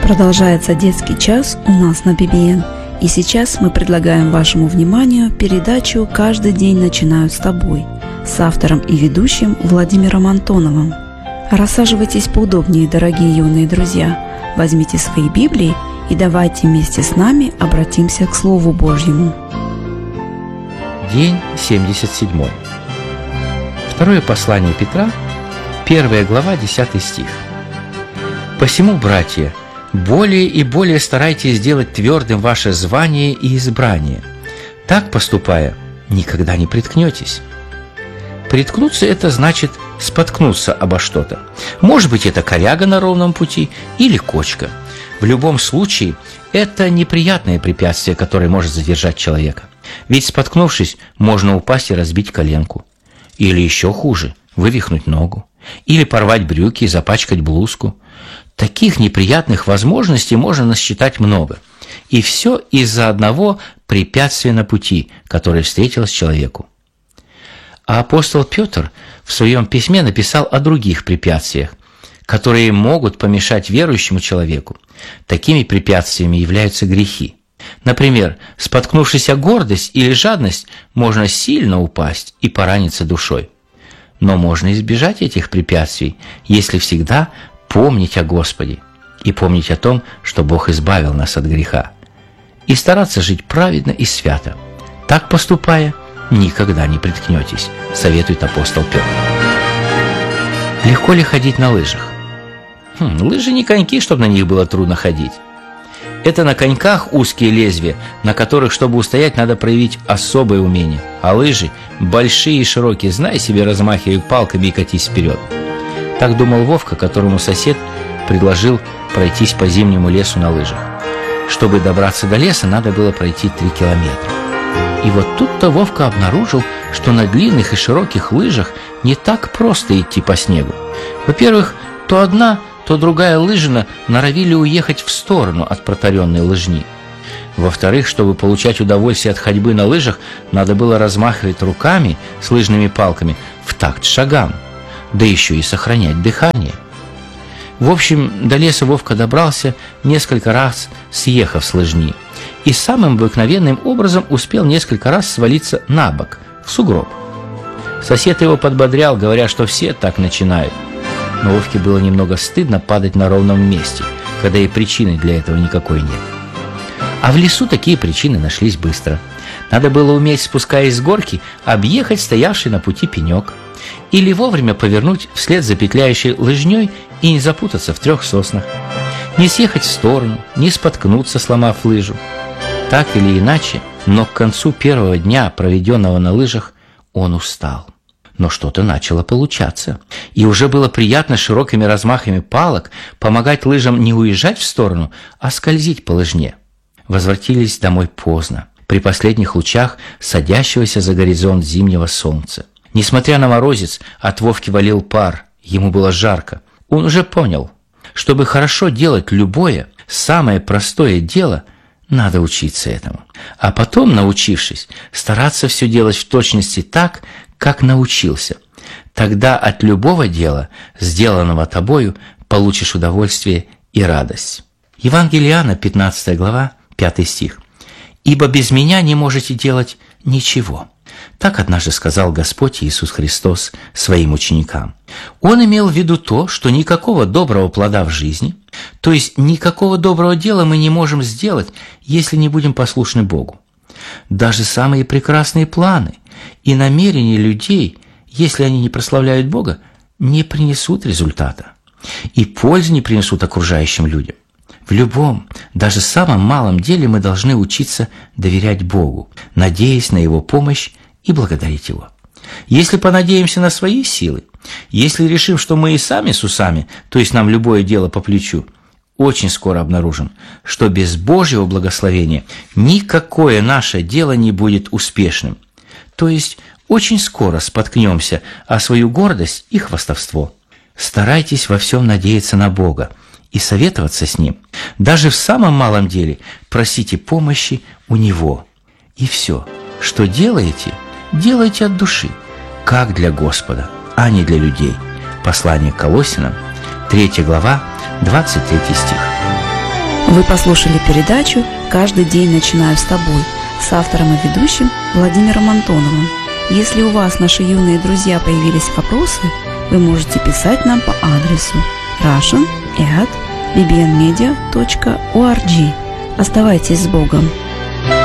Продолжается детский час у нас на ББН. И сейчас мы предлагаем вашему вниманию передачу «Каждый день начинают с тобой» с автором и ведущим Владимиром Антоновым. Рассаживайтесь поудобнее, дорогие юные друзья. Возьмите свои Библии и давайте вместе с нами обратимся к Слову Божьему. День 77. Второе послание Петра, 1 глава, 10 стих. «Посему, братья, более и более старайтесь сделать твердым ваше звание и избрание. Так поступая, никогда не приткнетесь». Приткнуться – это значит споткнуться обо что-то. Может быть, это коряга на ровном пути или кочка. В любом случае, это неприятное препятствие, которое может задержать человека. Ведь, споткнувшись, можно упасть и разбить коленку. Или еще хуже – вывихнуть ногу. Или порвать брюки и запачкать блузку. Таких неприятных возможностей можно насчитать много. И все из-за одного препятствия на пути, которое встретилось человеку. А апостол Петр в своем письме написал о других препятствиях, которые могут помешать верующему человеку. Такими препятствиями являются грехи. Например, споткнувшись о гордость или жадность, можно сильно упасть и пораниться душой. Но можно избежать этих препятствий, если всегда помнить о Господе и помнить о том, что Бог избавил нас от греха. И стараться жить праведно и свято. Так поступая, никогда не приткнетесь, советует апостол Петр. Легко ли ходить на лыжах? Лыжи не коньки, чтобы на них было трудно ходить. Это на коньках узкие лезвия, на которых, чтобы устоять, надо проявить особое умение. А лыжи большие и широкие, знай себе, размахивай палками и катись вперед. Так думал Вовка, которому сосед предложил пройтись по зимнему лесу на лыжах. Чтобы добраться до леса, надо было пройти 3 километра. И вот тут-то Вовка обнаружил, что на длинных и широких лыжах не так просто идти по снегу. Во-первых, то одна, то другая лыжина норовили уехать в сторону от протаренной лыжни. Во-вторых, чтобы получать удовольствие от ходьбы на лыжах, надо было размахивать руками с лыжными палками в такт шагам, да еще и сохранять дыхание. В общем, до леса Вовка добрался, несколько раз съехав с лыжни, и самым обыкновенным образом успел несколько раз свалиться на бок, в сугроб. Сосед его подбодрял, говоря, что все так начинают. Но Вовке было немного стыдно падать на ровном месте, когда и причины для этого никакой нет. А в лесу такие причины нашлись быстро. Надо было уметь, спускаясь с горки, объехать стоявший на пути пенек. Или вовремя повернуть вслед за петляющей лыжней и не запутаться в 3 соснах. Не съехать в сторону, не споткнуться, сломав лыжу. Так или иначе, но к концу первого дня, проведенного на лыжах, он устал. Но что-то начало получаться. И уже было приятно широкими размахами палок помогать лыжам не уезжать в сторону, а скользить по лыжне. Возвратились домой поздно, при последних лучах садящегося за горизонт зимнего солнца. Несмотря на морозец, от Вовки валил пар, ему было жарко. Он уже понял, чтобы хорошо делать любое, самое простое дело, надо учиться этому. А потом, научившись, стараться все делать в точности так, как научился. Тогда от любого дела, сделанного тобою, получишь удовольствие и радость. Евангелие Иоанна, 15 глава, 5 стих. «Ибо без меня не можете делать ничего». Так однажды сказал Господь Иисус Христос своим ученикам. Он имел в виду то, что никакого доброго плода в жизни, то есть никакого доброго дела мы не можем сделать, если не будем послушны Богу. Даже самые прекрасные планы и намерения людей, если они не прославляют Бога, не принесут результата и пользы не принесут окружающим людям. В любом, даже самом малом деле мы должны учиться доверять Богу, надеясь на Его помощь и благодарить Его. Если понадеемся на свои силы, если решим, что мы и сами с усами, то есть нам любое дело по плечу, очень скоро обнаружим, что без Божьего благословения никакое наше дело не будет успешным. То есть очень скоро споткнемся о свою гордость и хвастовство. Старайтесь во всем надеяться на Бога и советоваться с Ним. Даже в самом малом деле просите помощи у Него. И все, что делаете, делайте от души, как для Господа, а не для людей. Послание к Колоссянам, 3 глава, 23 стих. Вы послушали передачу «Каждый день начинаю с тобой» с автором и ведущим Владимиром Антоновым. Если у вас, наши юные друзья, появились вопросы, вы можете писать нам по адресу russian@bbnmedia.org. Оставайтесь с Богом!